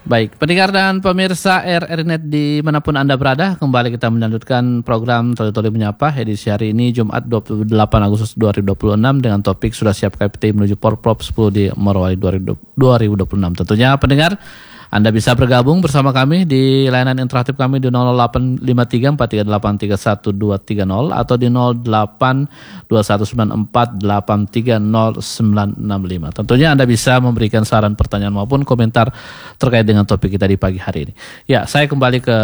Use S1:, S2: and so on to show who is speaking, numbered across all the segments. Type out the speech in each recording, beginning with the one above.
S1: Baik, pendengar dan pemirsa RRNet dimanapun Anda berada, kembali kita melanjutkan program Toli-Toli Menyapa edisi hari ini Jumat 28 Agustus 2026 dengan topik sudah siap KPT menuju Porprov 10 di Morowali 2026. Tentunya pendengar, Anda bisa bergabung bersama kami di layanan interaktif kami di 0853 438 31230 atau di 082194830965. Tentunya Anda bisa memberikan saran, pertanyaan maupun komentar terkait dengan topik kita di pagi hari ini. Ya, saya kembali ke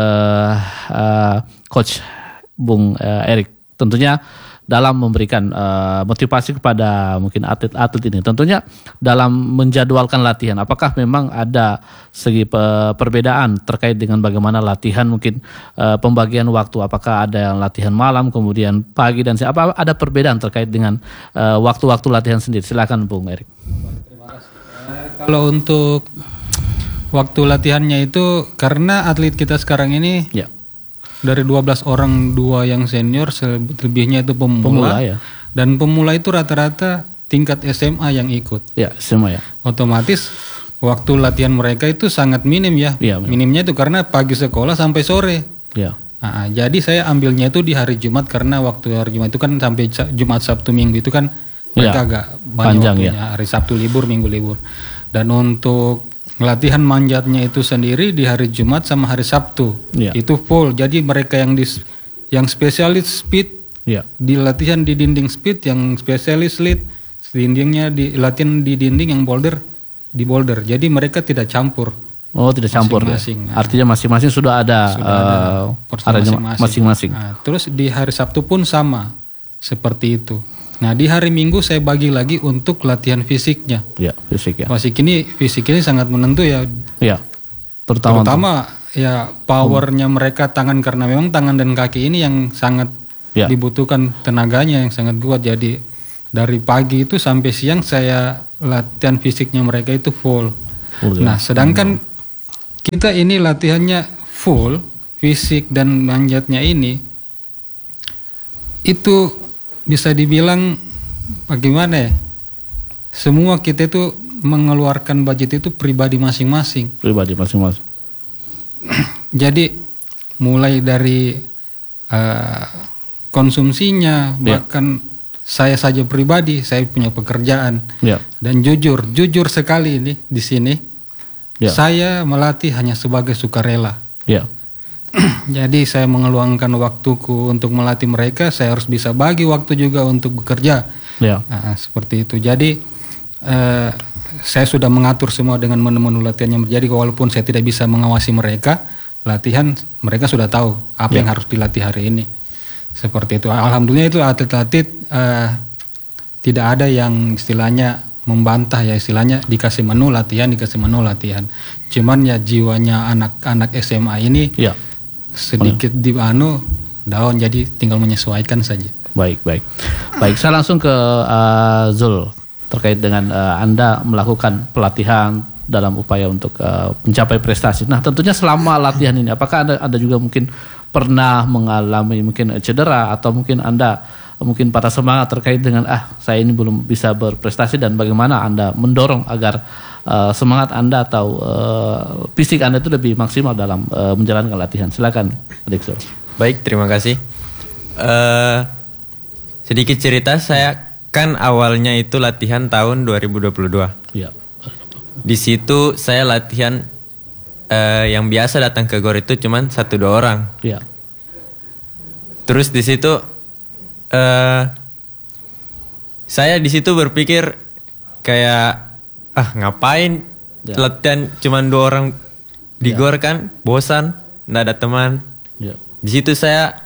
S1: Coach Bung Erik. Tentunya dalam memberikan motivasi kepada mungkin atlet-atlet ini, tentunya dalam menjadwalkan latihan, apakah memang ada segi perbedaan terkait dengan bagaimana latihan, mungkin pembagian waktu, apakah ada yang latihan malam kemudian pagi dan siang, apa ada perbedaan terkait dengan waktu-waktu latihan sendiri? Silakan Bung Erik.
S2: Terima kasih. Kalau untuk waktu latihannya itu, karena atlet kita sekarang ini
S1: ya,
S2: dari 12 orang 2 yang senior, selebihnya itu pemula
S1: ya.
S2: Dan pemula itu rata-rata tingkat SMA yang ikut.
S1: Ya, SMA ya.
S2: Otomatis waktu latihan mereka itu sangat minim ya. Minimnya itu karena pagi sekolah sampai sore.
S1: Ya.
S2: Nah, jadi saya ambilnya itu di hari Jumat, karena waktu hari Jumat itu kan sampai Jumat, Sabtu, Minggu itu kan mereka agak banyak
S1: panjang,
S2: waktunya. Hari Sabtu libur, Minggu libur. Dan untuk latihan manjatnya itu sendiri di hari Jumat sama hari Sabtu itu full. Jadi mereka yang spesialis speed di latihan di dinding speed, yang spesialis lead dindingnya di latihan di dinding, yang boulder di boulder. Jadi mereka tidak campur.
S1: Oh, tidak campur
S2: masing-masing.
S1: Ya. Artinya masing-masing sudah ada masing-masing.
S2: Nah, terus di hari Sabtu pun sama seperti itu. Nah, di hari Minggu saya bagi lagi untuk latihan fisiknya.
S1: Ya, fisik ya.
S2: Fisik ini sangat menentu ya.
S1: Ya. Terutama
S2: ya powernya mereka tangan, karena memang tangan dan kaki ini yang sangat dibutuhkan tenaganya yang sangat kuat. Jadi dari pagi itu sampai siang saya latihan fisiknya mereka itu full. Nah, sedangkan kita ini latihannya full fisik dan manjatnya ini itu bisa dibilang bagaimana ya? Semua kita itu mengeluarkan budget itu pribadi masing-masing. Jadi mulai dari konsumsinya, bahkan saya saja pribadi, saya punya pekerjaan. Dan jujur sekali ini di sini, saya melatih hanya sebagai sukarela. Jadi saya mengeluangkan waktuku untuk melatih mereka, saya harus bisa bagi waktu juga untuk bekerja. Nah, seperti itu. Jadi saya sudah mengatur semua dengan menu-menu latihannya. Jadi walaupun saya tidak bisa mengawasi mereka, latihan mereka sudah tahu apa yang harus dilatih hari ini. Seperti itu. Alhamdulillah itu atlet-atlet tidak ada yang istilahnya membantah ya, istilahnya dikasih menu latihan. Cuman ya jiwanya anak-anak SMA ini sedikit down, jadi tinggal menyesuaikan saja.
S1: Baik, saya langsung ke Zul terkait dengan Anda melakukan pelatihan dalam upaya untuk mencapai prestasi. Nah, tentunya selama latihan ini, apakah Anda juga mungkin pernah mengalami mungkin cedera, atau mungkin Anda mungkin patah semangat terkait dengan saya ini belum bisa berprestasi, dan bagaimana Anda mendorong agar semangat Anda atau fisik Anda itu lebih maksimal dalam menjalankan latihan? Silakan, Adik Zul.
S3: Baik, terima kasih. Sedikit cerita, saya kan awalnya itu latihan tahun 2022. Di situ saya latihan yang biasa datang ke GOR itu cuman 1-2 orang. Terus di situ saya di situ berpikir kayak ngapain latihan cuman 2 orang di GOR, kan bosan, nggak ada teman. Di situ saya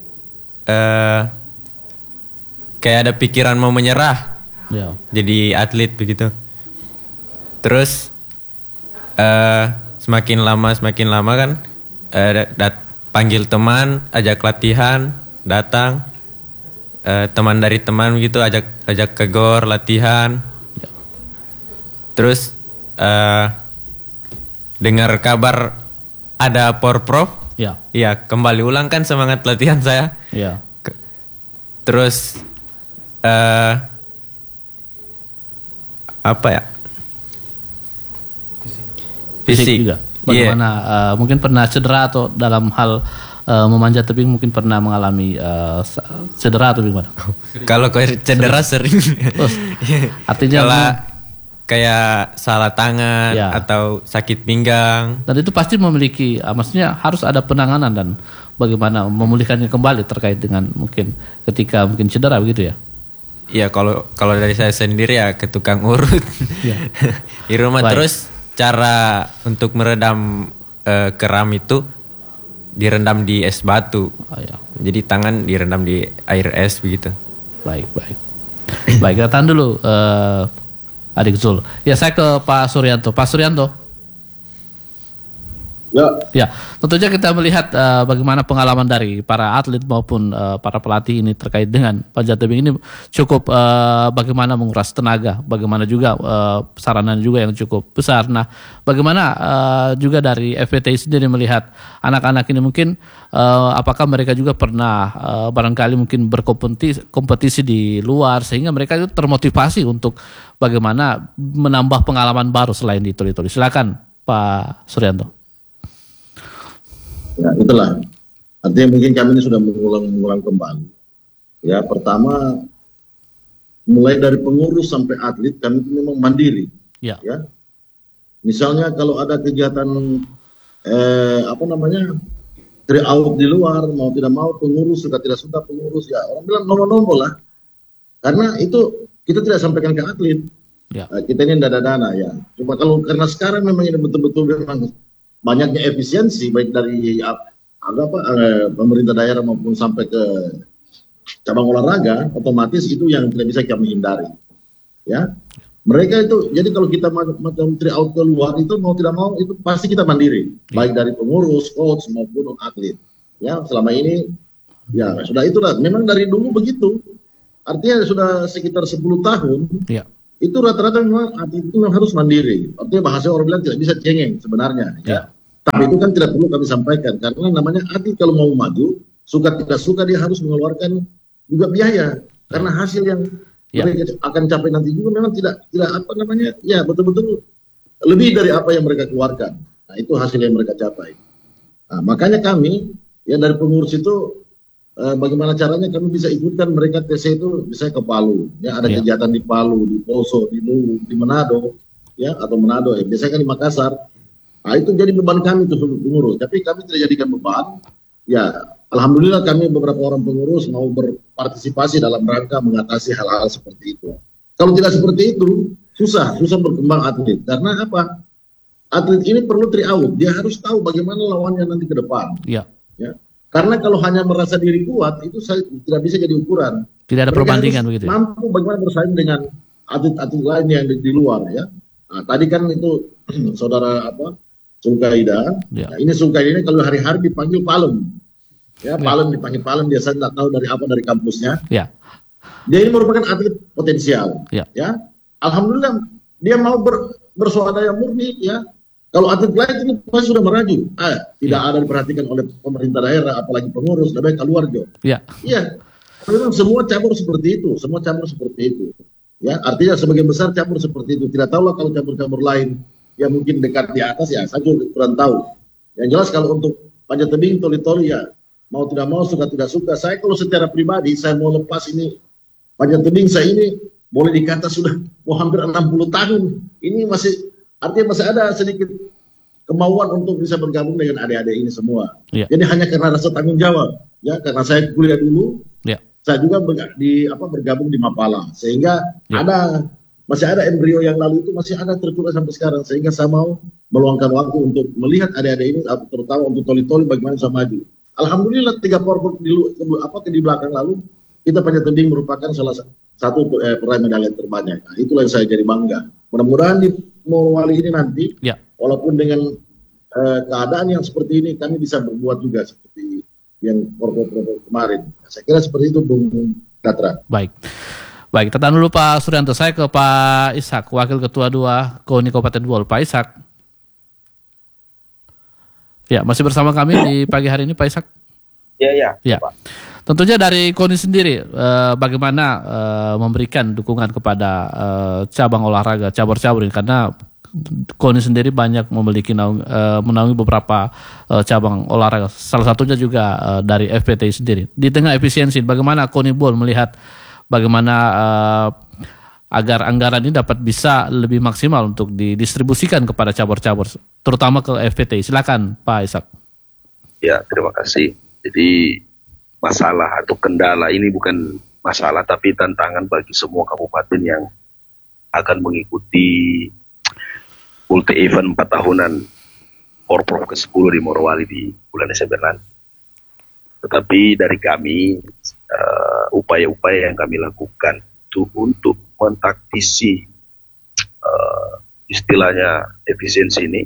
S3: kayak ada pikiran mau menyerah jadi atlet begitu. Terus semakin lama kan panggil teman, ajak latihan, datang teman dari teman gitu, ajak ke GOR latihan. Terus dengar kabar ada Porprov, kembali ulang kan semangat latihan saya. Terus apa ya? Fisik juga.
S1: Bagaimana mungkin pernah cedera atau dalam hal memanjat tebing mungkin pernah mengalami cedera atau gimana?
S3: Kalau cedera sering.
S1: Artinya
S3: kalau kayak salah tangan atau sakit pinggang.
S1: Dan itu pasti memiliki, maksudnya harus ada penanganan dan bagaimana memulihkannya kembali terkait dengan mungkin ketika mungkin cedera begitu ya?
S3: Iya, kalau dari saya sendiri ya ke tukang urut di rumah. Baik. Terus cara untuk meredam keram itu direndam di es batu. Jadi tangan direndam di air es begitu.
S1: Baik. Baik, kita tahan dulu Adik Zul. Ya, saya ke Pak Suryanto. Pak Suryanto. Ya, tentunya kita melihat bagaimana pengalaman dari para atlet maupun para pelatih ini terkait dengan panjat tebing ini cukup bagaimana menguras tenaga, bagaimana juga sarana juga yang cukup besar. Nah, bagaimana juga dari FPTI sendiri melihat anak-anak ini mungkin apakah mereka juga pernah barangkali mungkin berkompetisi di luar sehingga mereka itu termotivasi untuk bagaimana menambah pengalaman baru selain di tuli-tuli. Silakan Pak Suryanto.
S4: Ya, itulah. Artinya mungkin kami ini sudah mengulang kembali. Ya, pertama mulai dari pengurus sampai atlet kami itu memang mandiri. Ya. Misalnya kalau ada kegiatan tryout di luar, mau tidak mau pengurus suka tidak suka pengurus ya orang bilang nomor lah. Karena itu kita tidak sampaikan ke atlet. Ya. Kita ini dana ya. Cuma kalau karena sekarang memang ini betul-betul memang banyaknya efisiensi baik dari pemerintah daerah maupun sampai ke cabang olahraga, otomatis itu yang tidak bisa kami hindari. Ya, mereka itu jadi kalau kita macam tryout keluar itu mau tidak mau itu pasti kita mandiri, baik dari pengurus, coach maupun atlet. Ya, selama ini ya sudah itulah. Memang dari dulu begitu. Artinya sudah sekitar 10 tahun. Ya. Itu rata-rata memang atlet itu memang harus mandiri. Artinya bahasa orang bilang tidak bisa cengeng sebenarnya. Ya. Tapi itu kan tidak perlu kami sampaikan karena namanya atlet kalau mau maju suka tidak suka dia harus mengeluarkan juga biaya karena hasil yang mereka akan capai nanti juga memang tidak betul-betul lebih dari apa yang mereka keluarkan. Nah, itu hasil yang mereka capai. Nah, makanya kami ya dari pengurus itu bagaimana caranya kami bisa ikutkan mereka TC itu bisa ke Palu ya ada kegiatan di Palu, di Poso, di Luwu, di Manado ya atau Manado ya biasanya kan di Makassar. Nah, itu jadi beban kami itu pengurus, tapi kami tidak jadikan beban. Ya, alhamdulillah kami beberapa orang pengurus mau berpartisipasi dalam rangka mengatasi hal-hal seperti itu. Kalau tidak seperti itu, susah berkembang atlet. Karena apa? Atlet ini perlu tryout, dia harus tahu bagaimana lawannya nanti ke depan. Ya. Karena kalau hanya merasa diri kuat, itu tidak bisa jadi ukuran.
S1: Tidak ada perbandingan begitu.
S4: Mampu bagaimana bersaing dengan atlet-atlet lain yang di luar ya. Nah, tadi kan itu saudara Sulkaida. Nah, ini Sulkaida ini kalau hari-hari dipanggil Palem. Ya, Palem dipanggil Palem biasanya tidak tahu dari kampusnya. Ya. Dia ini merupakan atlet potensial. Ya. Alhamdulillah dia mau bersuadaya murni ya. Kalau atlet lain ini pasti sudah meraju. Tidak ada diperhatikan oleh pemerintah daerah apalagi pengurus, lebih keluar Jo. Iya. Memang semua cabur seperti itu, Ya, artinya sebagian besar cabur seperti itu. Tidak tahulah kalau cabur-cabur lain yang mungkin dekat di atas ya, saya juga kurang tahu. Yang jelas kalau untuk panjat tebing, toli-toli ya, mau tidak mau, suka tidak suka. Saya kalau secara pribadi, saya mau lepas ini, panjat tebing saya ini, boleh dikata sudah mau hampir 60 tahun. Ini artinya masih ada sedikit kemauan untuk bisa bergabung dengan adik-adik ini semua. Ya. Jadi hanya karena rasa tanggung jawab. Ya, karena saya kuliah dulu, saya juga bergabung di Mapala. Sehingga masih ada embrio yang lalu itu masih ada tertulis sampai sekarang sehingga saya mau meluangkan waktu untuk melihat adik-adik ini terutama untuk toli-toli bagaimana bisa maju. Alhamdulillah 3 powerboat di belakang lalu kita panjat tebing merupakan salah satu peraih medali terbanyak. Nah, itulah yang saya jadi bangga. Mudah-mudahan di Morowali ini nanti walaupun dengan keadaan yang seperti ini kami bisa berbuat juga seperti yang powerboat kemarin. Saya kira seperti itu Bung Datra.
S1: Baik, kita tahan dulu Pak Suryanto. Saya ke Pak Ishak, Wakil Ketua 2 KONI Kabupaten Bool. Pak Ishak. Ya, masih bersama kami di pagi hari ini Pak Ishak? Ya. Pak. Tentunya dari KONI sendiri, bagaimana memberikan dukungan kepada cabang olahraga, cabur-cabur ini? Karena KONI sendiri banyak memiliki menaungi beberapa cabang olahraga. Salah satunya juga dari FPTI sendiri. Di tengah efisiensi, bagaimana KONI BOL melihat bagaimana agar anggaran ini dapat bisa lebih maksimal untuk didistribusikan kepada cabur-cabur, terutama ke FPTI. Silakan Pak Ishak.
S5: Ya, terima kasih. Jadi masalah atau kendala ini bukan masalah, tapi tantangan bagi semua kabupaten yang akan mengikuti multi event 4 tahunan Porprov ke-10 di Morowali di bulan Desember nanti. Tetapi dari kami, upaya-upaya yang kami lakukan itu untuk mentaktisi istilahnya efisiensi ini,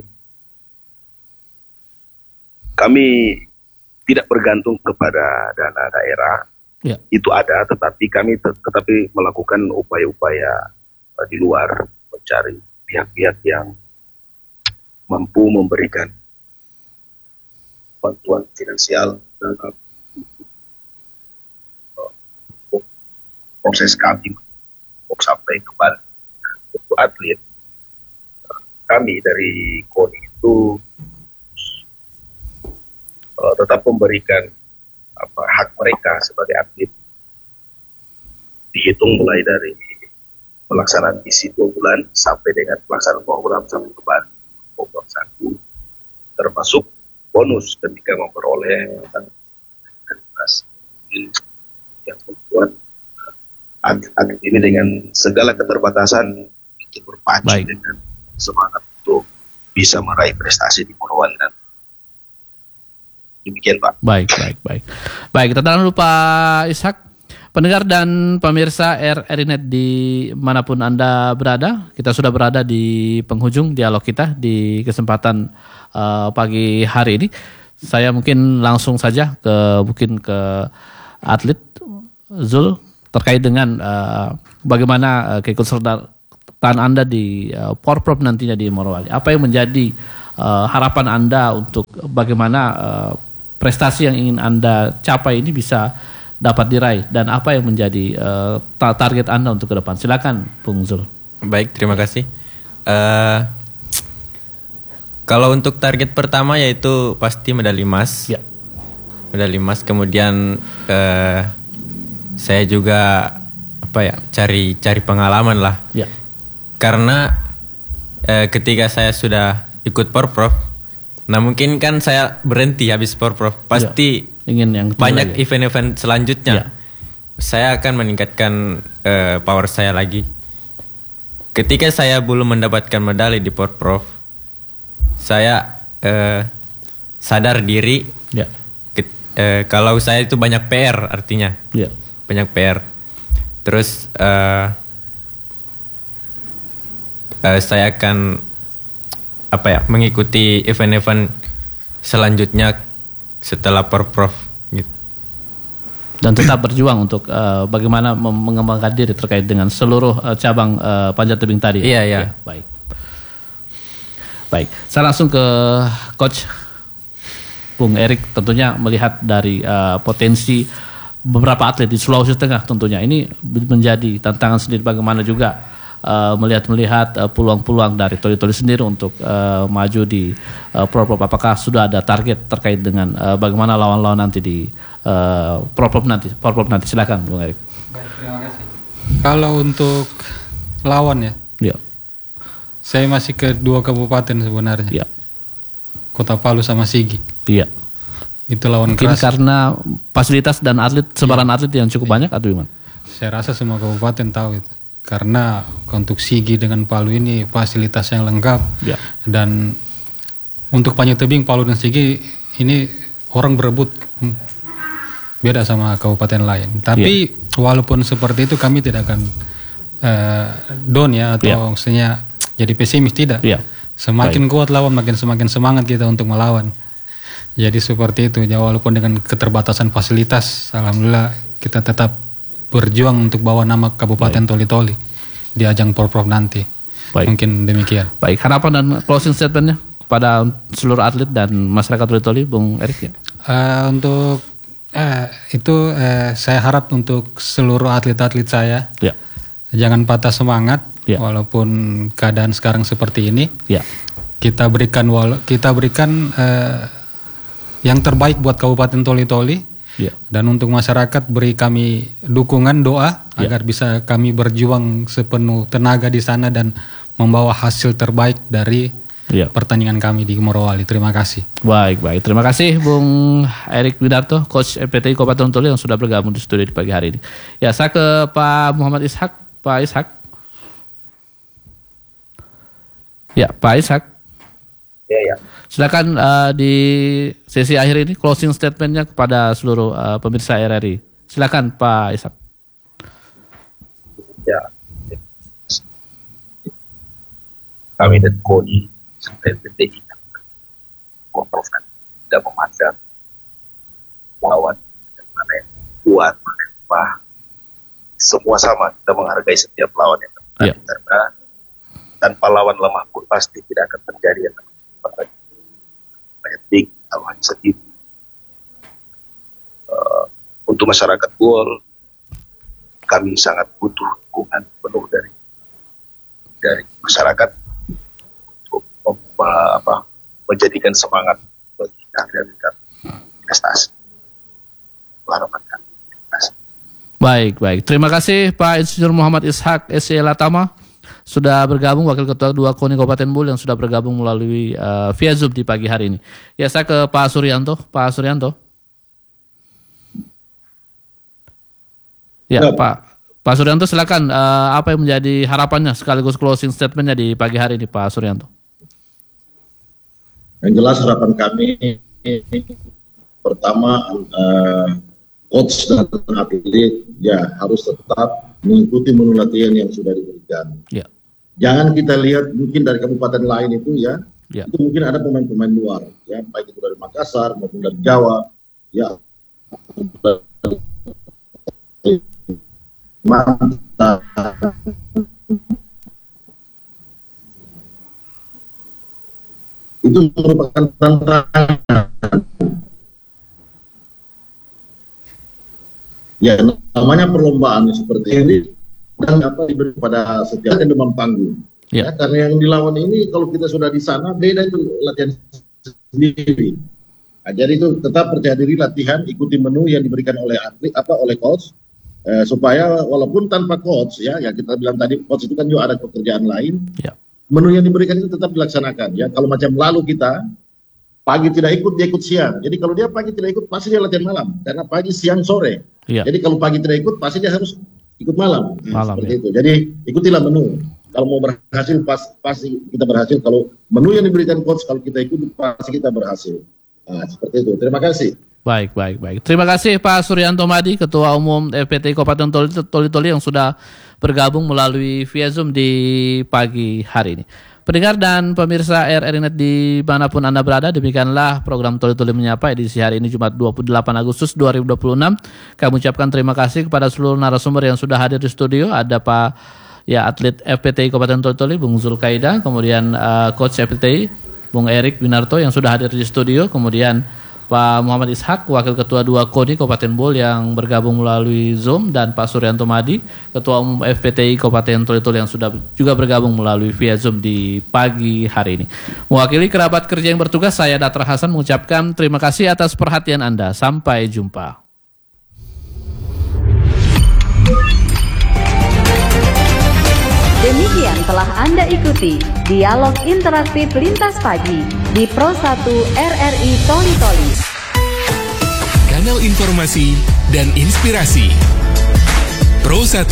S5: kami tidak bergantung kepada dana daerah. Ya. Itu ada, tetapi kami tetapi melakukan upaya-upaya di luar, mencari pihak-pihak yang mampu memberikan bantuan finansial dalam proses kami sampai kembali untuk atlet. Kami dari KONI itu tetap memberikan hak mereka sebagai atlet, dihitung mulai dari pelaksanaan isi 2 bulan sampai dengan pelaksanaan program sampai kembali program 1, termasuk bonus ketika memperoleh yang membuat atlet ini dengan segala keterbatasan bikin berpacu dengan semangat untuk bisa meraih prestasi di Morowali nanti. Demikian Pak.
S1: Baik, kita tahan dulu Pak Ishak. Pendengar dan pemirsa RRI.net di manapun Anda berada, kita sudah berada di penghujung dialog kita di kesempatan pagi hari ini. Saya mungkin langsung saja ke atlet Zul terkait dengan bagaimana keikutsertaan Anda di Porprov nantinya di Morowali. Apa yang menjadi harapan Anda untuk bagaimana prestasi yang ingin Anda capai ini bisa dapat diraih, dan apa yang menjadi target Anda untuk ke depan? Silakan Bung Zul.
S3: Baik, terima kasih. Kalau untuk target pertama yaitu pasti medali emas. Ya. Medali emas, kemudian saya juga cari pengalaman lah. Ya. Karena ketika saya sudah ikut Porprov, nah mungkin kan saya berhenti habis Porprov, pasti ingin yang banyak lagi. Event-event selanjutnya. Ya. Saya akan meningkatkan power saya lagi. Ketika saya belum mendapatkan medali di Porprov, saya sadar diri. Ya. Kalau saya itu banyak PR artinya. Ya. Banyak PR. Terus saya akan mengikuti event-event selanjutnya setelah Porprov gitu.
S1: Dan tetap berjuang untuk bagaimana mengembangkan diri terkait dengan seluruh cabang panjat tebing tadi.
S3: Iya.
S1: Ya, baik. Saya langsung ke Coach Bung Erik, tentunya melihat dari potensi beberapa atlet di Sulawesi Tengah, tentunya ini menjadi tantangan sendiri, bagaimana juga melihat peluang-peluang dari Toli-Toli sendiri untuk maju di Porprov. Apakah sudah ada target terkait dengan bagaimana lawan-lawan nanti di Porprov nanti? Silakan Bung Erik.
S2: Baik, terima kasih. Kalau untuk lawan ya, saya masih ke 2 kabupaten sebenarnya. Ya. Kota Palu sama Sigi. Iya. Itu lawan
S1: mungkin keras. Karena fasilitas dan sebaran atlet yang cukup banyak atau gimana?
S2: Saya rasa semua kabupaten tahu itu. Karena untuk Sigi dengan Palu ini fasilitas yang lengkap. Ya. Dan untuk panjat tebing Palu dan Sigi ini orang berebut, beda sama kabupaten lain. Tapi walaupun seperti itu kami tidak akan down atau maksudnya jadi pesimis, tidak. Semakin kuat lawan, semakin semangat kita untuk melawan. Jadi seperti itu. Ya, walaupun dengan keterbatasan fasilitas, alhamdulillah kita tetap berjuang untuk bawa nama Kabupaten Toli-Toli di ajang Porprov nanti. Mungkin demikian.
S1: Baik, harapan dan closing statementnya kepada seluruh atlet dan masyarakat Toli-Toli, Bung Erik ya.
S2: Untuk itu saya harap untuk seluruh atlet-atlet saya jangan patah semangat walaupun keadaan sekarang seperti ini. Kita berikan yang terbaik buat Kabupaten Toli-Toli. Dan untuk masyarakat beri kami dukungan doa agar bisa kami berjuang sepenuh tenaga di sana dan membawa hasil terbaik dari pertandingan kami di Morowali. Terima kasih.
S1: Baik. Terima kasih Bung Erik Winarto, Coach FPTI Kabupaten Toli yang sudah bergabung di studio di pagi hari ini. Ya, saya ke Pak Muhammad Ishak. Pak Ishak. Ya, Pak Ishak.
S5: Ya.
S1: Silakan di sesi akhir ini closing statementnya kepada seluruh pemirsa RRI. Silakan Pak Ishak.
S5: Ya. Kami dan KONI sampai PTI kontroversi tidak memandang lawan mana yang kuat, mana yang lemah. Semua sama, kita menghargai setiap lawan yang terjadi karena tanpa lawan lemah pun pasti tidak akan terjadi yang etik lawan sendiri. Untuk masyarakat Gol, kami sangat butuh dukungan penuh dari masyarakat untuk menjadikan semangat bagi kami investasi. Harapan kami.
S1: Baik. Terima kasih Pak Insinyur Muhammad Ishak SE Latama sudah bergabung, Wakil Ketua 2 KONI Kabupaten Bul yang sudah bergabung melalui via Zoom di pagi hari ini. Ya, saya ke Pak Suryanto. Pak Suryanto. Ya, Pak Suryanto silakan, apa yang menjadi harapannya sekaligus closing statementnya di pagi hari ini Pak Suryanto.
S4: Yang jelas harapan kami pertama coach dan atlet harus tetap mengikuti menu latihan yang sudah diberikan. Jangan kita lihat mungkin dari kabupaten lain itu itu mungkin ada pemain-pemain luar, baik itu dari Makassar maupun dari Jawa, mantap. Itu merupakan tantangan. Namanya perlombaan seperti ini dan diberi pada setiap demam panggung. Karena yang dilawan ini kalau kita sudah di sana beda itu latihan sendiri. Jadi itu tetap percaya diri latihan, ikuti menu yang diberikan oleh atlet oleh coach supaya walaupun tanpa coach yang kita bilang tadi coach itu kan juga ada pekerjaan lain. Menu yang diberikan itu tetap dilaksanakan. Kalau macam lalu kita pagi tidak ikut, dia ikut siang. Jadi kalau dia pagi tidak ikut, pasti dia latihan malam. Karena pagi, siang, sore. Jadi kalau pagi tidak ikut, pasti dia harus ikut malam. Seperti itu. Jadi ikutilah menu. Kalau mau berhasil, pasti kita berhasil. Kalau menu yang diberikan coach, kalau kita ikut, pasti kita berhasil. Seperti itu. Terima kasih.
S1: Baik. Terima kasih Pak Suryanto Madi, Ketua Umum FPTI Kabupaten Toli-Toli yang sudah bergabung melalui via Zoom di pagi hari ini. Pendengar dan pemirsa RRI Net dimanapun Anda berada, demikianlah program Toli-Toli Menyapa edisi hari ini Jumat 28 Agustus 2026. Kami ucapkan terima kasih kepada seluruh narasumber yang sudah hadir di studio. Ada Pak atlet FPTI Kabupaten Toli-Toli, Bung Zulkaida, kemudian Coach FPTI, Bung Erik Winarto yang sudah hadir di studio, kemudian Pak Muhammad Ishak, Wakil Ketua 2 KONI Kabupaten Bul yang bergabung melalui Zoom, dan Pak Suryanto Madi, Ketua Umum FPTI Kabupaten Toli-Toli yang sudah juga bergabung melalui via Zoom di pagi hari ini. Mewakili kerabat kerja yang bertugas, saya Datra Hasan mengucapkan terima kasih atas perhatian Anda. Sampai jumpa.
S6: Demikian telah Anda ikuti Dialog Interaktif Lintas Pagi di Pro 1 RRI Toli-Toli.
S7: Kanal informasi dan inspirasi Pro 1